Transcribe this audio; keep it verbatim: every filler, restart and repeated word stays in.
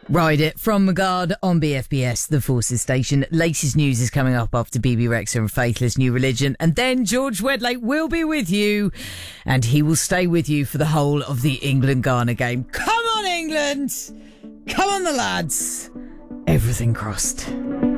Ride it from Magard on B F B S, the Forces station. Latest news is coming up after B B Rexa and Faithless New Religion. And then George Wedlake will be with you. And he will stay with you for the whole of the England-Ghana game. Come on, England! Come on, the lads! Everything crossed.